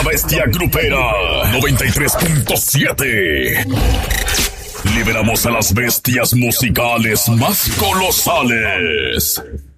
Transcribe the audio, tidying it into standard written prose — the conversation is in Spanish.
bestia grupera 93.7. Liberamos a las bestias musicales más colosales.